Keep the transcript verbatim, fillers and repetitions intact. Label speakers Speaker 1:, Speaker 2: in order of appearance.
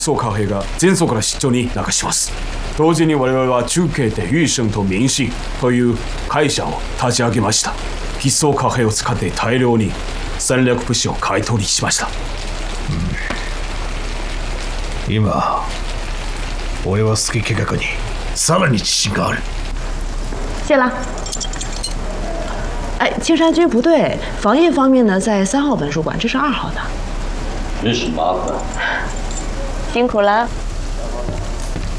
Speaker 1: 必勝貨幣が前走から出張に流します。同時に我々は中継で裕生と民進という会社を立ち上げました。必勝貨幣を使って大量に戦略物資を買い取りしました。
Speaker 2: うん、今俺はスケ計画にさらに自信がある。
Speaker 3: 谢了。哎，青山君不对，防疫方面呢在三号本书馆，这是二号的。
Speaker 4: 真是麻烦。
Speaker 3: 辛苦了。